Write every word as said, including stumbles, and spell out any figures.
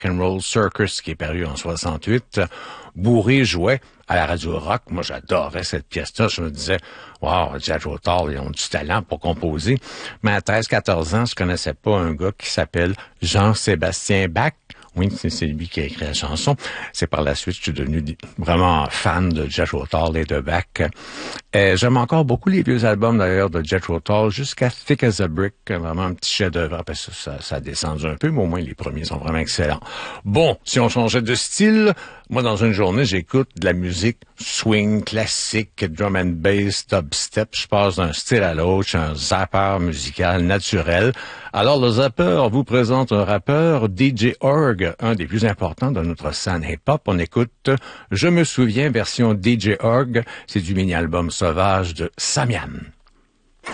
and Roll Circus, qui est paru en soixante-huit. Bourré jouait à la radio rock. Moi, j'adorais cette pièce-là. Je me disais, wow, Jethro Tull, ils ont du talent pour composer. Mais à treize quatorze ans, je connaissais pas un gars qui s'appelle Jean-Sébastien Bach. Oui, c'est lui qui a écrit la chanson. C'est par la suite, je suis devenu vraiment fan de Jethro Tull et de Bach. Euh, j'aime encore beaucoup les vieux albums, d'ailleurs, de Jethro Tull, jusqu'à Thick as a Brick, vraiment un petit chef-d'œuvre. Après ça, ça, ça a descendu un peu, mais au moins les premiers sont vraiment excellents. Bon, si on changeait de style, moi, dans une journée, j'écoute de la musique swing, classique, drum and bass, dubstep. Je passe d'un style à l'autre, je suis un zapper musical naturel. Alors, le zapper vous présente un rappeur, D J Org, un des plus importants de notre scène hip-hop. On écoute Je me souviens, version D J Org. C'est du mini-album sauvage de Samian.